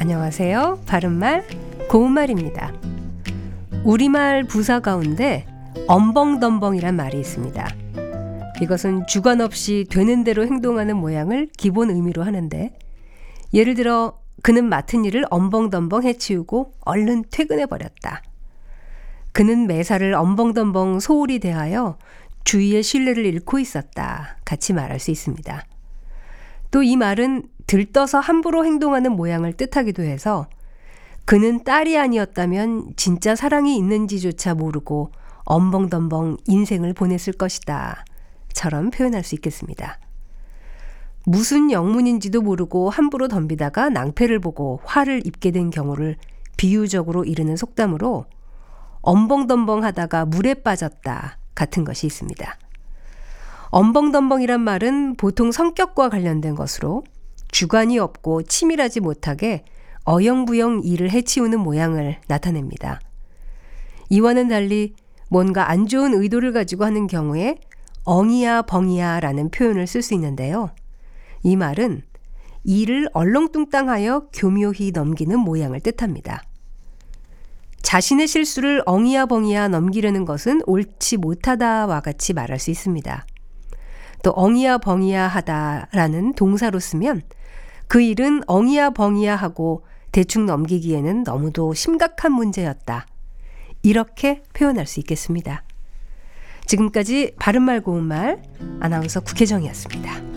안녕하세요. 바른말 고운말입니다. 우리말 부사 가운데 엄벙덤벙이란 말이 있습니다. 이것은 주관 없이 되는 대로 행동하는 모양을 기본 의미로 하는데, 예를 들어 그는 맡은 일을 엄벙덤벙 해치우고 얼른 퇴근해버렸다. 그는 매사를 엄벙덤벙 소홀히 대하여 주위의 신뢰를 잃고 있었다. 같이 말할 수 있습니다. 또 이 말은 들떠서 함부로 행동하는 모양을 뜻하기도 해서 그는 딸이 아니었다면 진짜 사랑이 있는지조차 모르고 엄벙덤벙 인생을 보냈을 것이다. 처럼 표현할 수 있겠습니다. 무슨 영문인지도 모르고 함부로 덤비다가 낭패를 보고 화를 입게 된 경우를 비유적으로 이르는 속담으로 엄벙덤벙 하다가 물에 빠졌다 같은 것이 있습니다. 엄벙덤벙이란 말은 보통 성격과 관련된 것으로 주관이 없고 치밀하지 못하게 어영부영 일을 해치우는 모양을 나타냅니다. 이와는 달리 뭔가 안 좋은 의도를 가지고 하는 경우에 엉이야 벙이야 라는 표현을 쓸 수 있는데요. 이 말은 일을 얼렁뚱땅하여 교묘히 넘기는 모양을 뜻합니다. 자신의 실수를 엉이야 벙이야 넘기려는 것은 옳지 못하다와 같이 말할 수 있습니다. 또 엉이야 벙이야 하다라는 동사로 쓰면 그 일은 엉이야 벙이야 하고 대충 넘기기에는 너무도 심각한 문제였다. 이렇게 표현할 수 있겠습니다. 지금까지 바른말 고운말 아나운서 국혜정이었습니다.